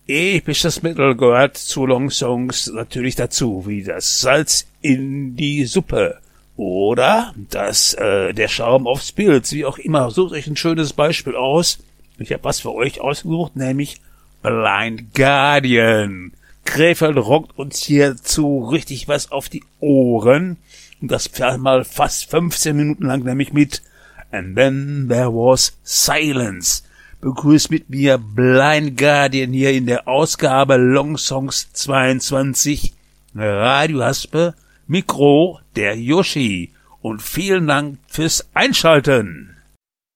Episches Mittel gehört zu Longsongs natürlich dazu, wie das Salz in die Suppe oder der Schaum aufs Pilz, wie auch immer. Sucht euch ein schönes Beispiel aus. Ich habe was für euch ausgesucht, nämlich Blind Guardian. Krefeld rockt uns hierzu richtig was auf die Ohren. Und das mal fast 15 Minuten lang, nämlich mit And Then There Was Silence. Begrüßt mit mir Blind Guardian hier in der Ausgabe Longsongs 22. Radio Haspe, Mikro der Yoshi. Und vielen Dank fürs Einschalten.